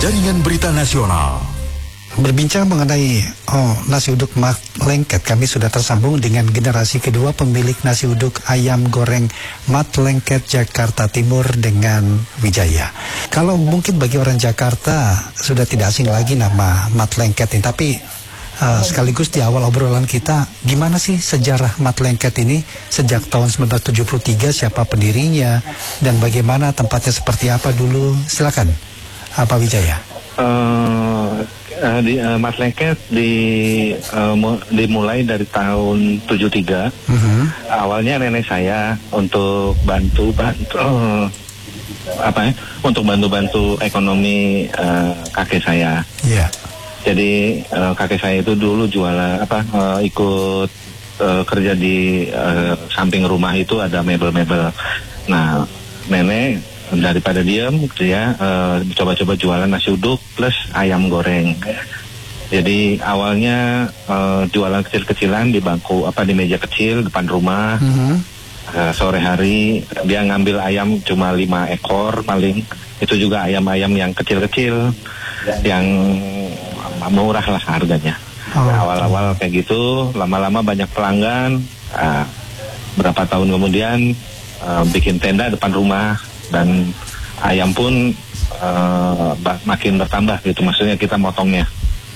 Jaringan Berita Nasional. Berbincang mengenai nasi uduk Mat Lengket, kami sudah tersambung dengan generasi kedua pemilik nasi uduk ayam goreng Mat Lengket Jakarta Timur dengan Wijaya. Kalau mungkin bagi orang Jakarta sudah tidak asing lagi nama Mat Lengket ini, tapi sekaligus di awal obrolan kita, gimana sih sejarah Mat Lengket ini sejak tahun 1973, siapa pendirinya dan bagaimana tempatnya seperti apa dulu? Silakan, Pak Wijaya. Mat Lengket dimulai dari tahun 73. Awalnya nenek saya untuk bantu ekonomi kakek saya. Iya. Jadi kakek saya itu dulu jualan ikut kerja di samping rumah itu ada mebel-mebel. Nah, nenek daripada diam dia coba-coba jualan nasi uduk plus ayam goreng. Jadi awalnya jualan kecil-kecilan di bangku di meja kecil depan rumah. Sore hari dia ngambil ayam cuma 5 ekor paling. Itu juga ayam-ayam yang kecil-kecil yang murah lah harganya. Nah, awal-awal kayak gitu, lama-lama banyak pelanggan. Berapa tahun kemudian bikin tenda depan rumah dan ayam pun makin bertambah gitu. Maksudnya kita motongnya.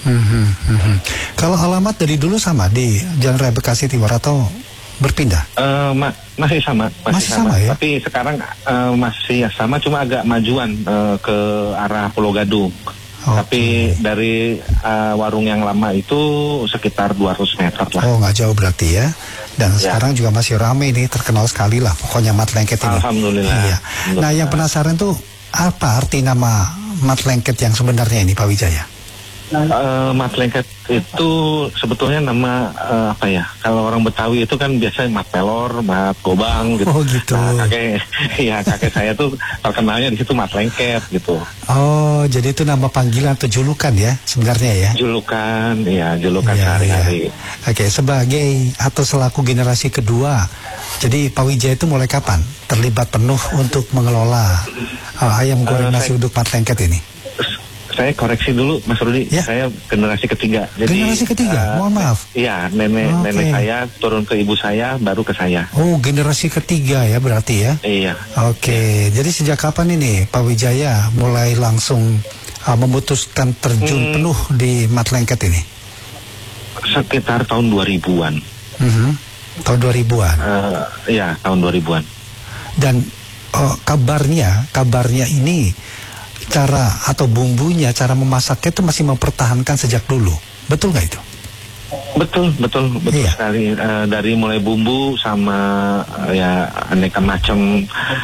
Kalau alamat dari dulu sama di Jalan Raya Bekasi Timur atau berpindah? Masih sama ya? Tapi sekarang masih sama, cuma agak majuan ke arah Pulau Gadung. Tapi dari warung yang lama itu sekitar 200 meter lah. Oh, nggak jauh berarti ya. Dan sekarang juga masih ramai nih, terkenal sekali lah pokoknya Mat Lengket ini. Alhamdulillah. Iya. Nah, yang penasaran tuh apa arti nama Mat Lengket yang sebenarnya ini, Pak Wijaya? Mat Lengket itu sebetulnya nama kalau orang Betawi itu kan biasanya Mat Pelor, Mat Gobang gitu. Oh gitu. Nah, kakek saya tuh terkenalnya di situ Mat Lengket gitu. Oh, jadi itu nama panggilan atau julukan ya sebenarnya ya? Julukan sehari-hari. Oke, sebagai atau selaku generasi kedua, jadi Pak Wijaya itu mulai kapan terlibat penuh untuk mengelola ayam goreng nasi uduk Mat Lengket ini? Saya koreksi dulu, Mas Rudi. Ya? Saya generasi ketiga. Jadi, generasi ketiga? Mohon maaf. Iya, nenek saya turun ke ibu saya, baru ke saya. Oh, generasi ketiga ya berarti ya? Iya. Oke, jadi sejak kapan ini Pak Wijaya mulai langsung memutuskan terjun penuh di Mat Lengket ini? Sekitar tahun 2000-an. Tahun 2000-an? Iya, tahun 2000-an. Dan kabarnya ini cara atau bumbunya, cara memasaknya itu masih mempertahankan sejak dulu. Betul nggak itu? Betul sekali. Dari mulai bumbu sama aneka macam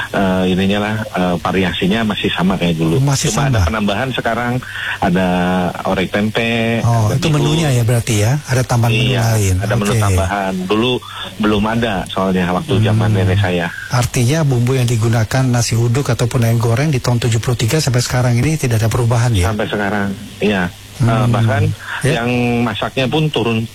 variasinya masih sama kayak dulu. Cuma ada penambahan sekarang, ada orek tempe. Oh, itu menunya ya berarti ya? Ada tambahan menu lain. Ada menu tambahan. Dulu belum ada soalnya waktu zaman nenek saya. Artinya bumbu yang digunakan nasi uduk ataupun ayam goreng di tahun 73 sampai sekarang ini tidak ada perubahan ya? Sampai sekarang, iya. Bahkan yang masaknya pun turun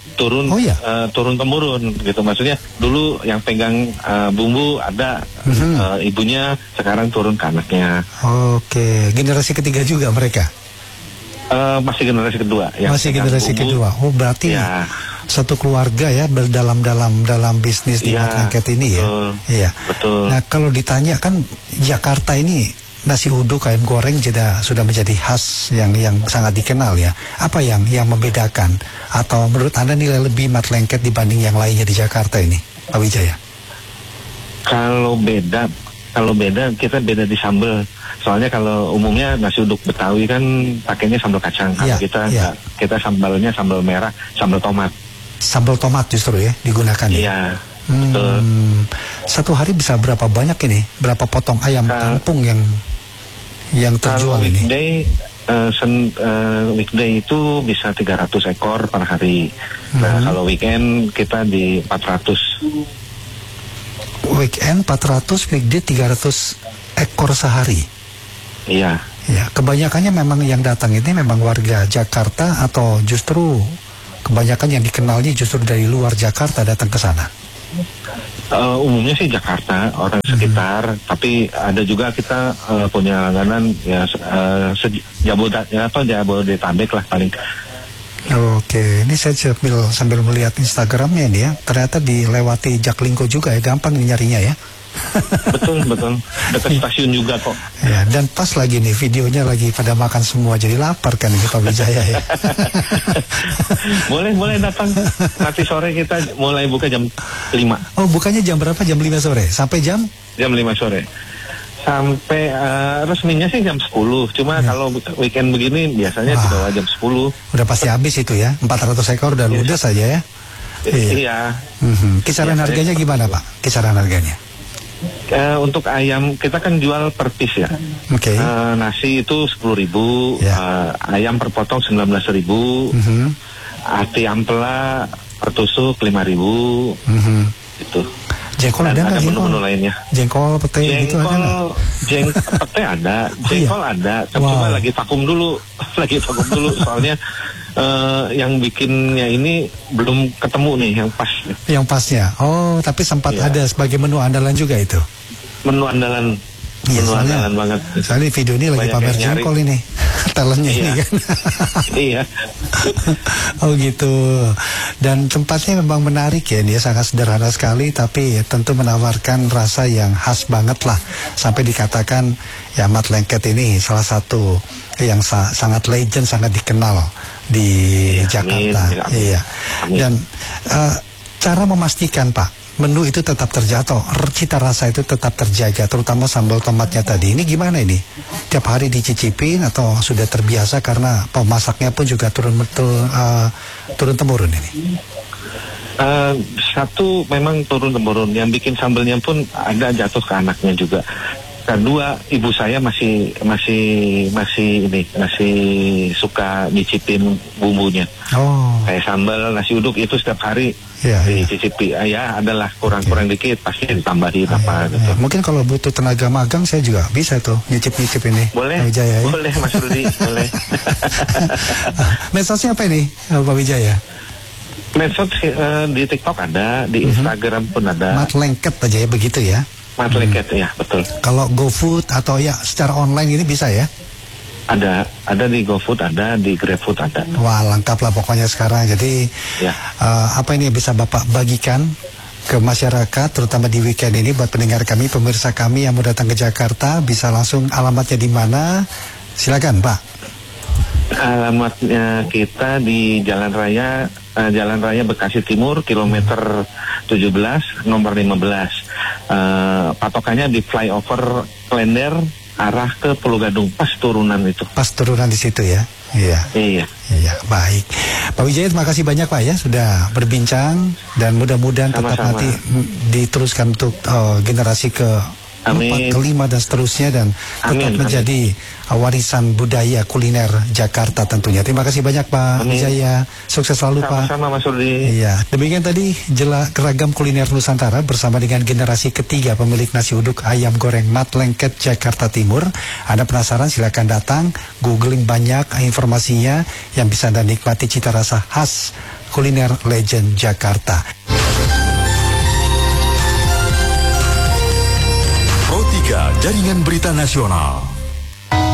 temurun gitu. Maksudnya dulu yang pegang bumbu ada ibunya, sekarang turun ke anaknya. Oke, generasi ketiga juga mereka? Masih generasi kedua. Masih generasi kedua. Oh, berarti satu keluarga ya dalam bisnis di Mat Lengket ini ya. Iya. Betul. Nah, kalau ditanya kan Jakarta ini nasi uduk ayam goreng sudah menjadi khas yang sangat dikenal ya. Apa yang membedakan atau menurut Anda nilai lebih Mat Lengket dibanding yang lainnya di Jakarta ini, Pak Wijaya? Kalau beda kita beda di sambal. Soalnya kalau umumnya nasi uduk Betawi kan pakainya sambal kacang. Kalau kita sambalnya sambal merah, sambal tomat. Sambal tomat justru ya digunakan. Iya. Betul. Satu hari bisa berapa banyak ini? Berapa potong ayam kampung yang terjual ini? Weekday itu bisa 300 ekor per hari. Nah, kalau weekend kita di 400. Weekend 400, weekday 300 ekor sehari. Iya. Ya, kebanyakannya memang yang datang ini memang warga Jakarta atau justru kebanyakan yang dikenalnya justru dari luar Jakarta datang ke sana? Umumnya sih Jakarta, orang sekitar, tapi ada juga kita punya langganan ya Jabodetabek lah paling. Oke, ini saya sambil melihat Instagramnya ini ya, ternyata dilewati Jaklingko juga ya, gampang nyarinya ya. Betul, dekat stasiun juga kok. Ya, dan pas lagi nih videonya lagi pada makan semua, jadi lapar kan ini Pak Wijaya ya. Boleh datang. Nanti sore kita mulai buka jam 5. Oh, bukanya jam berapa? Jam 5 sore sampai jam 5 sore. Sampai resminya sih jam 10. Cuma kalau weekend begini biasanya di bawah jam 10. Udah pasti habis itu ya. 400 ekor udah ludes saja ya. Iya. Kisaran harganya gimana, Pak? Kisaran harganya? Untuk ayam kita kan jual per piece ya. Oke. Nasi itu 10.000, ayam per potong 19.000, ati ampela per tusuk 5.000, itu. Jengkol ada nggak? Menu-menu lainnya. Jengkol, pete gitu ada nggak? Pete ada, jengkol ada. Cuma lagi vakum dulu, soalnya yang bikinnya ini belum ketemu nih yang pas. Yang pasnya. Oh, tapi sempat ada sebagai menu andalan juga itu. Menu andalan. Iya, andalan banget. Soalnya video ini lagi pamer jengkol ini. Talentnya ini kan. Iya. Oh gitu. Dan tempatnya memang menarik ya, dia sangat sederhana sekali tapi tentu menawarkan rasa yang khas banget lah. Sampai dikatakan ya Mat Lengket ini salah satu yang sangat legend, sangat dikenal di Jakarta. Amin. Iya. Dan cara memastikan Pak, menu itu tetap terjatuh, cita rasa itu tetap terjaga, terutama sambal tomatnya tadi. Ini gimana ini? Tiap hari dicicipin atau sudah terbiasa karena pemasaknya pun juga turun temurun ini? Satu memang turun temurun, yang bikin sambalnya pun ada jatuh ke anaknya juga. Kedua, ibu saya masih suka nyicipin bumbunya. Kayak sambal nasi uduk itu setiap hari dicicipi. Ya adalah kurang dikit pasti ditambahin gitu. Mungkin kalau butuh tenaga magang saya juga bisa tuh nyicip ini. Boleh, Wijaya, ya? Boleh Mas Rudi, boleh. Medsosnya apa ini Pak Wijaya? Medsos di TikTok ada, di Instagram pun ada. Mat Lengket aja ya, begitu ya? Mat Lengket ya, betul. Kalau GoFood atau ya secara online ini bisa ya? Ada di GoFood, ada di GrabFood ada. Wah, lengkap lah pokoknya sekarang. Jadi apa ini bisa Bapak bagikan ke masyarakat terutama di weekend ini buat pendengar kami, pemirsa kami yang mau datang ke Jakarta, bisa langsung alamatnya di mana? Silakan Pak. Alamatnya kita di Jalan Raya Bekasi Timur, kilometer 17, nomor 15. Patokannya di flyover Klender arah ke Pulau Gadung, pas turunan itu. Pas turunan di situ ya? Iya, baik. Pak Wijaya, terima kasih banyak Pak ya sudah berbincang dan mudah-mudahan tetap nanti diteruskan untuk generasi ke-4, ke-5 dan seterusnya dan tetap menjadi warisan budaya kuliner Jakarta tentunya. Terima kasih banyak Pak Wijaya. Sukses selalu Pak. Sama-sama Mas Rudi. Iya, demikian tadi ragam kuliner Nusantara bersama dengan generasi ketiga pemilik nasi uduk ayam goreng Mat Lengket Jakarta Timur. Anda penasaran? Silakan datang, googling banyak informasinya yang bisa Anda nikmati cita rasa khas kuliner legend Jakarta. Pro 3 Jaringan Berita Nasional.